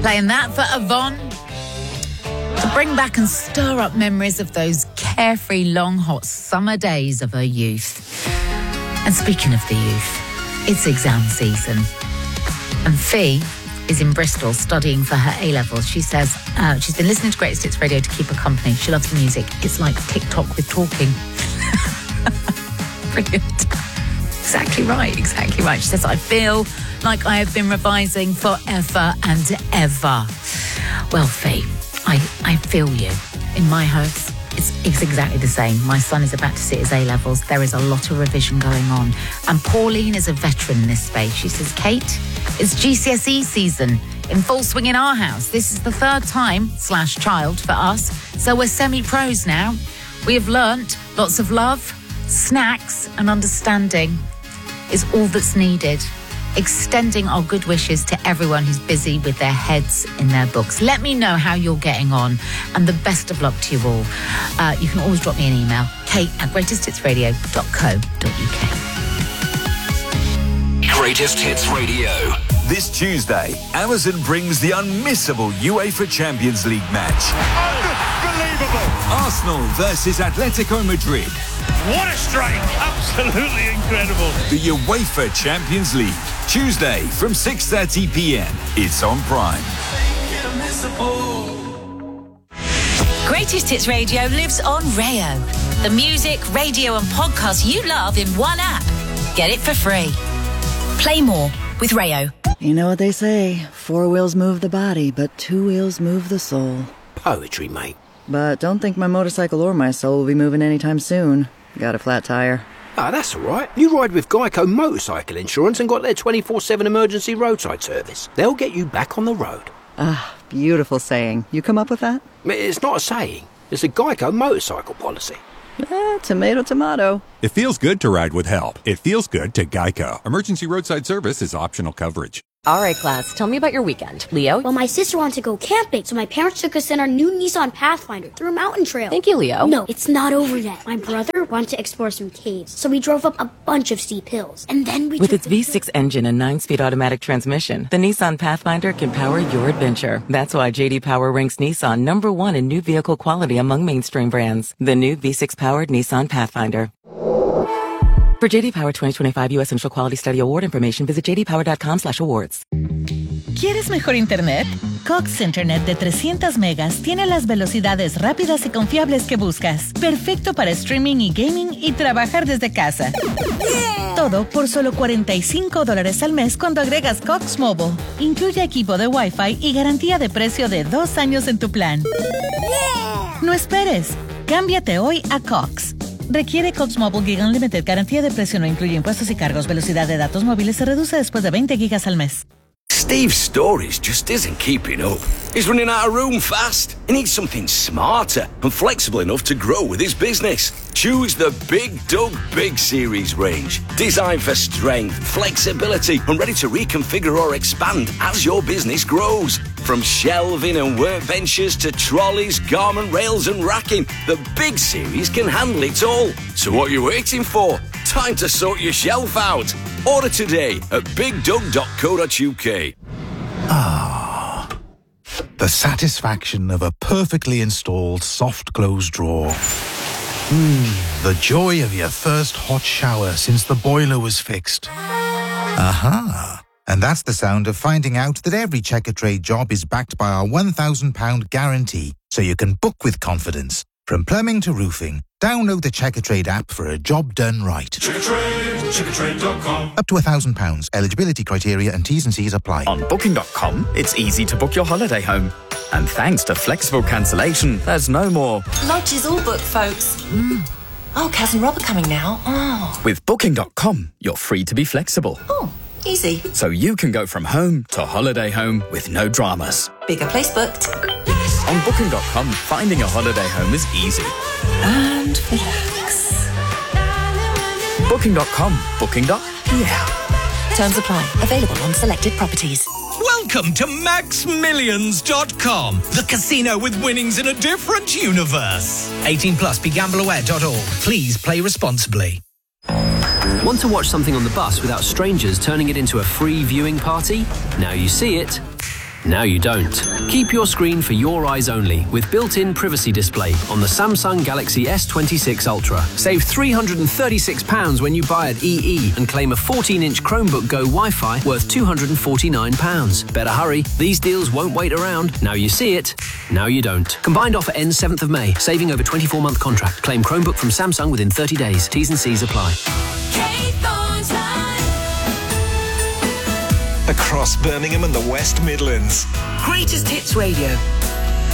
Playing that for Yvonne to bring back and stir up memories of those carefree, long, hot summer days of her youth. And speaking of the youth, it's exam season. And Fee is in Bristol studying for her A-levels. She says she's been listening to Greatest Hits Radio to keep her company. She loves the music. It's like TikTok with talking. Brilliant. Exactly right. She says, I feel like I have been revising forever and ever. Well, Fee, I feel you. In my house, it's exactly the same. My son is about to sit his A-levels. There is a lot of revision going on. And Pauline is a veteran in this space. She says, Kate, it's GCSE season in full swing in our house. This is the third time / child for us. So we're semi-pros now. We have learnt lots of love, snacks and understanding is all that's needed. Extending our good wishes to everyone who's busy with their heads in their books. Let me know how you're getting on and the best of luck to you all. You can always drop me an email, kate@greatesthitsradio.co.uk. Greatest Hits Radio. This Tuesday, Amazon brings the unmissable UEFA Champions League match. Unbelievable! Arsenal versus Atletico Madrid. What a strike! Absolutely incredible. The UEFA Champions League. Tuesday from 6:30 p.m. It's on Prime. Greatest Hits Radio lives on Rayo. The music, radio and podcasts you love in one app. Get it for free. Play more with Rayo. You know what they say, 4 wheels move the body, but 2 wheels move the soul. Poetry, mate. But don't think my motorcycle or my soul will be moving anytime soon. Got a flat tire. Ah, that's all right. You ride with Geico Motorcycle Insurance and got their 24/7 emergency roadside service. They'll get you back on the road. Ah, beautiful saying. You come up with that? It's not a saying. It's a Geico motorcycle policy. Tomato, tomato. It feels good to ride with help. It feels good to Geico. Emergency roadside service is optional coverage. All right, class, tell me about your weekend. Leo? Well, my sister wanted to go camping, so my parents took us in our new Nissan Pathfinder through a mountain trail. Thank you, Leo. No, it's not over yet. My brother wanted to explore some caves, so we drove up a bunch of steep hills. And then we With its V6 engine and 9-speed automatic transmission, the Nissan Pathfinder can power your adventure. That's why J.D. Power ranks Nissan #1 in new vehicle quality among mainstream brands. The new V6-powered Nissan Pathfinder. For J.D. Power 2025 U.S. Central Quality Study Award information, visit jdpower.com/awards. ¿Quieres mejor internet? Cox Internet de 300 megas tiene las velocidades rápidas y confiables que buscas. Perfecto para streaming y gaming y trabajar desde casa. Yeah. Todo por solo $45 al mes cuando agregas Cox Mobile. Incluye equipo de Wi-Fi y garantía de precio de 2 años en tu plan. Yeah. No esperes. Cámbiate hoy a Cox. Requiere Cox Mobile Gig Unlimited. Garantía de precio no incluye impuestos y cargos. Velocidad de datos móviles se reduce después de 20 gigas al mes. Steve's storage just isn't keeping up. He's running out of room fast. He needs something smarter and flexible enough to grow with his business. Choose the Big Doug Big Series range. Designed for strength, flexibility and ready to reconfigure or expand as your business grows. From shelving and workbenches to trolleys, garment rails and racking, the Big Series can handle it all. So what are you waiting for? Time to sort your shelf out. Order today at bigdoug.co.uk. Ah, the satisfaction of a perfectly installed soft close drawer. The joy of your first hot shower since the boiler was fixed. Aha! And that's the sound of finding out that every Checkatrade job is backed by our £1,000 guarantee, so you can book with confidence. From plumbing to roofing, download the Checkatrade app for a job done right. Checkatrade.com. Up to £1,000. Eligibility criteria and T's and C's apply. On Booking.com, it's easy to book your holiday home. And thanks to flexible cancellation, there's no more. Lodge is all booked, folks. Oh, Cousin Rob are coming now. Oh. With Booking.com, you're free to be flexible. Oh, easy. So you can go from home to holiday home with no dramas. Bigger place booked. On Booking.com, finding a holiday home is easy. And relax. Booking.com. Booking.yeah. Terms apply. Available on selected properties. Welcome to MaxMillions.com, the casino with winnings in a different universe. 18 plus, begambleaware.org. Please play responsibly. Want to watch something on the bus without strangers turning it into a free viewing party? Now you see it. now you don't. Keep your screen for your eyes only with built-in privacy display on the Samsung Galaxy S26 Ultra. Save £336 when you buy at EE and claim a 14-inch Chromebook Go Wi-Fi worth £249. Better hurry, these deals won't wait around. Now you see it, now you don't. Combined offer ends 7th of May, saving over 24-month contract. Claim Chromebook from Samsung within 30 days. T's and C's apply. Across Birmingham and the West Midlands. Greatest Hits Radio.